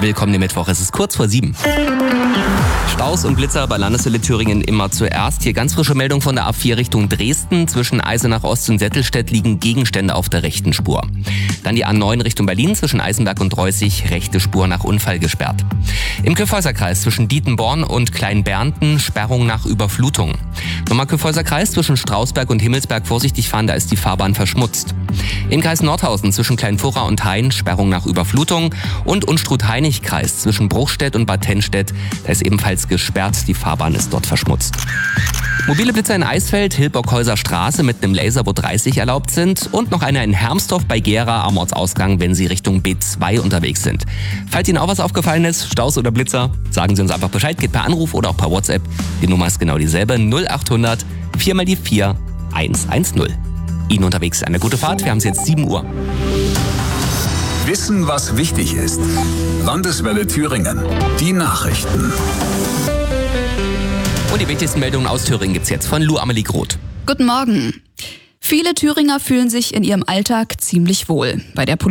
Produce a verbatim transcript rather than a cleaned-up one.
Willkommen im Mittwoch, es ist kurz vor sieben. Staus und Blitzer bei Landeswelle Thüringen immer zuerst. Hier ganz frische Meldung von der A vier Richtung Dresden. Zwischen Eisenach Ost und Settelstedt liegen Gegenstände auf der rechten Spur. Dann die A neun Richtung Berlin zwischen Eisenberg und Reußig, rechte Spur nach Unfall gesperrt. Im Kyffhäuserkreis zwischen Dietenborn und Kleinbernten Sperrung nach Überflutung. Nochmal Kyffhäuserkreis zwischen Strausberg und Himmelsberg vorsichtig fahren, da ist die Fahrbahn verschmutzt. Im Kreis Nordhausen zwischen Kleinfurra und Hain Sperrung nach Überflutung und Unstrut-Hainich-Kreis zwischen Bruchstedt und Bad Tennstedt, da ist ebenfalls gesperrt, die Fahrbahn ist dort verschmutzt. Mobile Blitzer in Eisfeld, Hilbockhäuser Straße mit einem Laser, wo dreißig erlaubt sind und noch einer in Hermsdorf bei Gera am Ortsausgang, wenn Sie Richtung B zwei unterwegs sind. Falls Ihnen auch was aufgefallen ist, Staus oder Blitzer, sagen Sie uns einfach Bescheid, geht per Anruf oder auch per WhatsApp. Die Nummer ist genau dieselbe, null acht hundert vier mal die vier eins eins null. Ihnen unterwegs eine gute Fahrt, wir haben es jetzt sieben Uhr. Wissen, was wichtig ist. Landeswelle Thüringen. Die Nachrichten. Und die wichtigsten Meldungen aus Thüringen gibt's jetzt von Lu Amelie Groth. Guten Morgen. Viele Thüringer fühlen sich in ihrem Alltag ziemlich wohl. Bei der